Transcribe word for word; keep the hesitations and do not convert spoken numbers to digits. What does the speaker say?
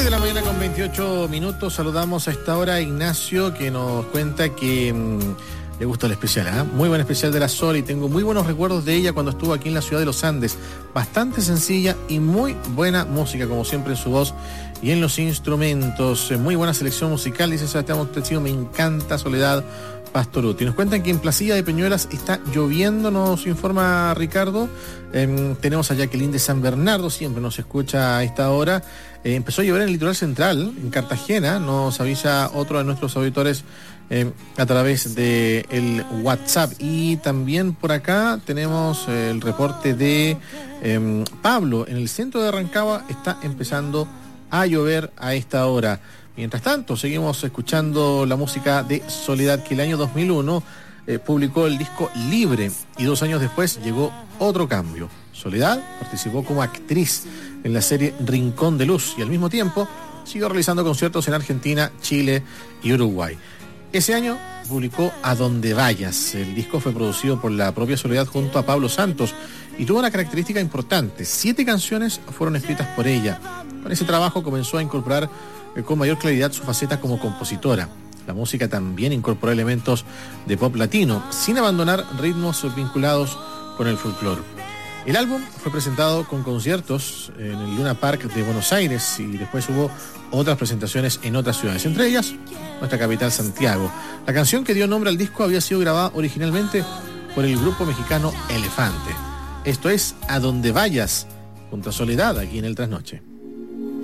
de la mañana con veintiocho minutos. Saludamos a esta hora a Ignacio, que nos cuenta que mmm, le gustó el especial, ¿eh? Muy buen especial de la Sol, y tengo muy buenos recuerdos de ella cuando estuvo aquí en la ciudad de los Andes. Bastante sencilla y muy buena música, como siempre, en su voz y en los instrumentos. Muy buena selección musical, dice Sebastián Montesino. Me encanta Soledad Pastorutti. Nos cuentan que en Placilla de Peñuelas está lloviendo, nos informa Ricardo. Eh, tenemos a Jacqueline de San Bernardo, siempre nos escucha a esta hora. Eh, empezó a llover en el litoral central, en Cartagena, nos avisa otro de nuestros auditores eh, a través de el WhatsApp. Y también por acá tenemos eh, el reporte de eh, Pablo. En el centro de Rancagua está empezando a llover a esta hora. Mientras tanto, seguimos escuchando la música de Soledad, que el año dos mil uno eh, publicó el disco Libre, y dos años después llegó otro cambio. Soledad participó como actriz en la serie Rincón de Luz y al mismo tiempo siguió realizando conciertos en Argentina, Chile y Uruguay. Ese año publicó A Donde Vayas. El disco fue producido por la propia Soledad junto a Pablo Santos y tuvo una característica importante: siete canciones fueron escritas por ella. Con ese trabajo comenzó a incorporar eh, con mayor claridad su faceta como compositora. La música también incorporó elementos de pop latino, sin abandonar ritmos vinculados con el folclore. El álbum fue presentado con conciertos en el Luna Park de Buenos Aires, y después hubo otras presentaciones en otras ciudades, entre ellas nuestra capital, Santiago. La canción que dio nombre al disco había sido grabada originalmente por el grupo mexicano Elefante. Esto es A Donde Vayas, junto a Soledad, aquí en el Trasnoche.